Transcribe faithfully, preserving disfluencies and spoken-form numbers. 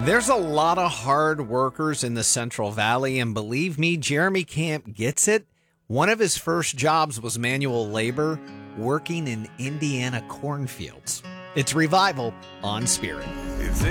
There's a lot of hard workers in the Central Valley, and believe me, Jeremy Camp gets it. One of his first jobs was manual labor, working in Indiana cornfields. It's Revival on Spirit.